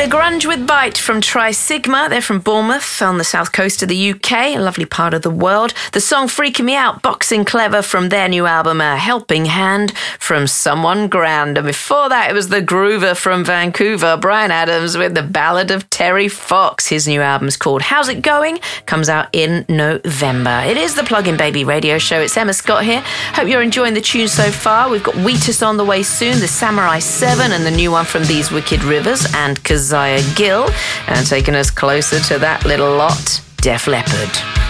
earlier, Grunge with Bite from Tri Sigma. They're from Bournemouth on the south coast of the UK, a lovely part of the world. The song Freaking Me Out, Boxing Clever from their new album, A Helping Hand from Someone Grand. And before that, it was the Groover from Vancouver, Bryan Adams with the Ballad of Terry Fox. His new album's called How's It Going? Comes out in November. It is the Plug-in Baby radio show. It's Emma Scott here. Hope you're enjoying the tune so far. We've got Wheatus on the way soon, the Samurai 7 and the new one from These Wicked Rivers, and Keziah Gill. And taking us closer to that little lot, Def Leppard.